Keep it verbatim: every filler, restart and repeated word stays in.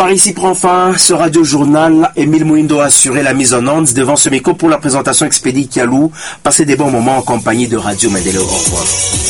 Par ici prend fin ce radio journal. Émile Mouindo a assuré la mise en onde devant ce micro pour la présentation expédie Kialou. Passez des bons moments en compagnie de Radio Maendeleo. Au revoir.